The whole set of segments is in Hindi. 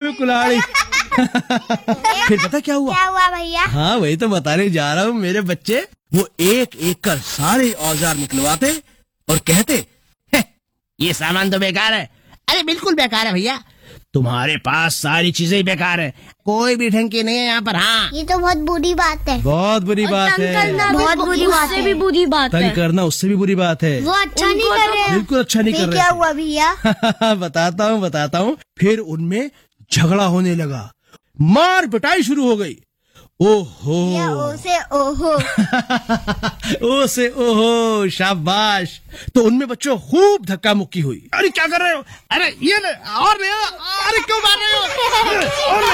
में कुल्हाड़ी। फिर पता क्या हुआ? क्या हुआ भैया? हाँ वही तो बताने जा रहा हूँ मेरे बच्चे। वो एक एक कर सारे औजार निकलवाते और कहते, ये सामान तो बेकार है। अरे बिल्कुल बेकार है भैया, तुम्हारे पास सारी चीजें बेकार है, कोई भी ढंग की नहीं है यहाँ पर। हाँ ये तो बहुत बुरी बात है। बहुत बुरी बात है। बहुत बुरी बात है। भी बुरी बात तंग है। करना उससे भी बुरी बात है। वो अच्छा नहीं कर रहे हैं। बिल्कुल अच्छा नहीं कर फिर रहे क्या थे। हुआ भैया? बताता हूँ। फिर उनमें झगड़ा होने लगा, मार पिटाई शुरू हो गई। ओहो या ओ से ओहो। ओ से ओहो, शाबाश। तो उनमें बच्चों खूब धक्का मुक्की हुई। अरे क्या कर रहे हो? अरे ये ले, और ले, अरे क्यों मार रहे हो? और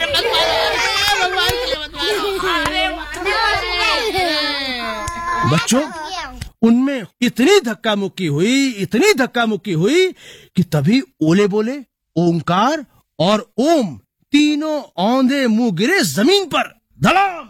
ले। बच्चों उनमें इतनी धक्का मुक्की हुई कि तभी ओले बोले, ओंकार और ओम तीनों औंधे मुंह गिरे जमीन पर। धड़ाम।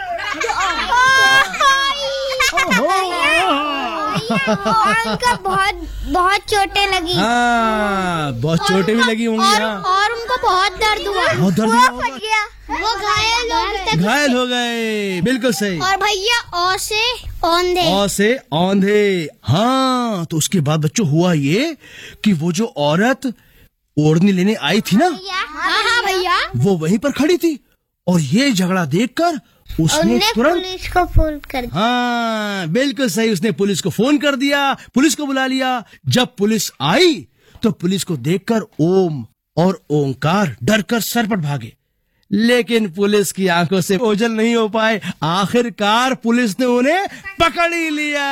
और उनका बहुत चोटें लगी। हाँ बहुत चोटें भी लगी होंगी। हाँ और उनको बहुत दर्द हुआ। बहुत दर्द वो हुआ फट गया। वो घायल हो गए। बिल्कुल सही। और भैया ओ से औंधे। औ से औंधे। हाँ तो उसके बाद बच्चों हुआ ये कि वो जो औरत ओढ़नी लेने आई थी ना, हाँ भैया, वो वहीं पर खड़ी थी और ये झगड़ा देखकर उसने तुरंत पुलिस को फोन कर दिया। हाँ बिल्कुल सही, उसने पुलिस को फोन कर दिया, पुलिस को बुला लिया। जब पुलिस आई तो पुलिस को देखकर ओम और ओंकार डरकर सरपट भागे, लेकिन पुलिस की आंखों से ओझल नहीं हो पाए। आखिरकार पुलिस ने उन्हें पकड़ ही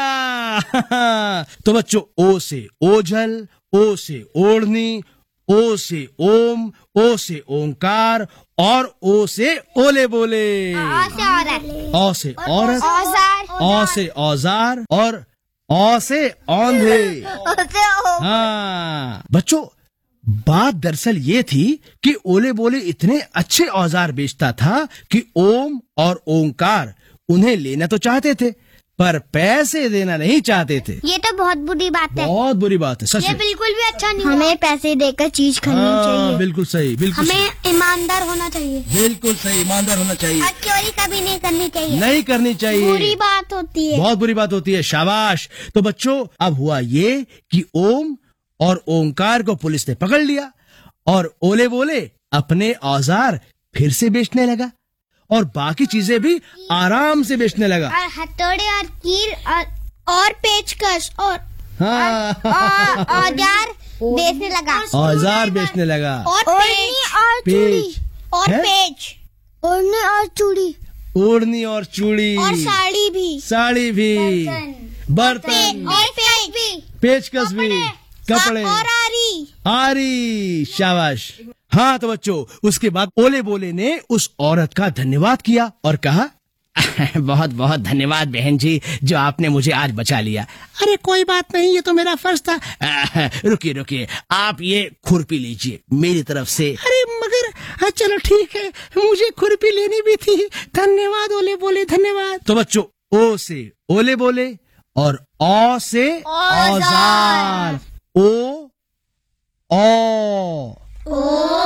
लिया। तो बच्चों ओ से ओझल, ओ से ओढ़नी, ओ से ओम, ओ से ओंकार और ओ से ओले बोले। ओ से औरत, औजार, औ से औजार और औ से औंधे। हाँ बच्चों बात दरअसल ये थी कि ओले बोले इतने अच्छे औजार बेचता था कि ओम और ओंकार उन्हें लेना तो चाहते थे पर पैसे देना नहीं चाहते थे। ये तो बहुत बुरी बात है। बहुत बुरी बात है, सच ये में। बिल्कुल भी अच्छा नहीं। हमें पैसे देकर चीज खरीदनी हाँ, चाहिए। बिल्कुल सही, बिल्कुल सही। हमें ईमानदार होना चाहिए। बिल्कुल सही, ईमानदार होना चाहिए। और चोरी कभी नहीं करनी चाहिए। नहीं करनी चाहिए। बुरी बात होती है। बहुत बुरी बात होती है। शाबाश। तो बच्चों अब हुआ ये कि ओम और ओंकार को पुलिस ने पकड़ लिया और ओले बोले अपने औजार फिर से बेचने लगा और बाकी चीजें भी आराम से बेचने लगा। और हथौड़े और कील और पेचकश और हाँ औजार बेचने लगा। औजार बेचने लगा। और पेच और है? पेच ओढ़नी और चूड़ी ओढ़नी और चूड़ी और साड़ी भी। साड़ी भी, बर्तन, और पेच भी, पेचकस भी, कपड़े और आरी। आरी। शाबाश। हाँ तो बच्चों उसके बाद ओले बोले ने उस औरत का धन्यवाद किया और कहा, बहुत बहुत धन्यवाद बहन जी, जो आपने मुझे आज बचा लिया। अरे कोई बात नहीं, ये तो मेरा फर्ज था। रुकिए आप ये खुरपी लीजिए मेरी तरफ से। अरे मगर चलो ठीक है, मुझे खुरपी लेनी भी थी। धन्यवाद ओले बोले, धन्यवाद। तो बच्चों ओ से ओले बोले और औ से औजार। ओ